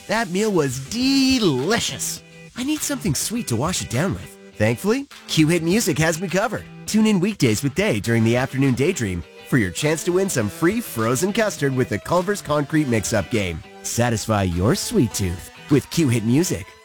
That meal was delicious. I need something sweet to wash it down with. Thankfully, Q-Hit Music has me covered. Tune in weekdays with Day during the afternoon daydream for your chance to win some free frozen custard with the Culver's Concrete Mix-Up game. Satisfy your sweet tooth with Q-Hit Music.